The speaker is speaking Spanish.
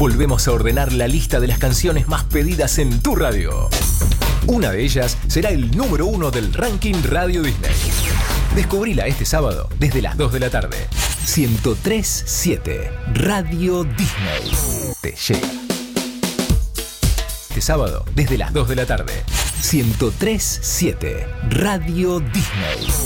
volvemos a ordenar la lista de las canciones más pedidas en tu radio. Una de ellas será el número 1 del ranking Radio Disney. Descubrila este sábado desde las 2 de la tarde. 103.7 Radio Disney te llega. Este sábado desde las 2 de la tarde. 103.7 Radio Disney.